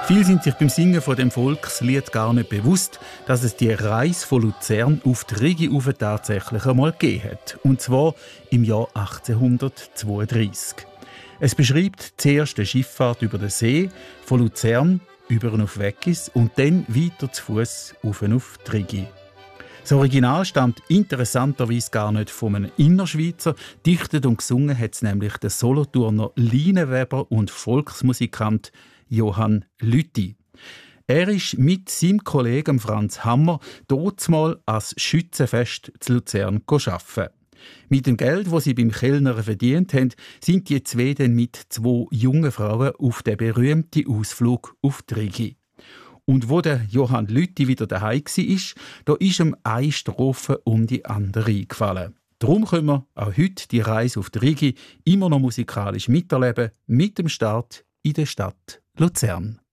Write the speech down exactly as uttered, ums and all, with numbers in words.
Viele sind sich beim Singen von dem Volkslied gar nicht bewusst, dass es die Reise von Luzern auf die Rigi rauf tatsächlich einmal gegeben hat. Und zwar im Jahr achtzehnhundertzweiunddreissig. Es beschreibt zuerst die Schifffahrt über den See, von Luzern über auf Weggis und dann weiter zu Fuß auf auf die Rigi. Das Original stammt interessanterweise gar nicht von einem Innerschweizer. Dichtet und gesungen hat es nämlich der Solothurner Leinenweber und Volksmusikant Johann Lüthi. Er ist mit seinem Kollegen Franz Hammer dortmal als Schützenfest zu Luzern arbeiten. Mit dem Geld, das sie beim Kellner verdient haben, sind die zwei dann mit zwei jungen Frauen auf den berühmten Ausflug auf die Rigi. Und wo der Johann Lüthi wieder daheim war, da ist ihm eine Strophe um die andere eingefallen. Darum können wir auch heute die Reise auf die Rigi immer noch musikalisch miterleben, mit dem Start in der Stadt Luzern.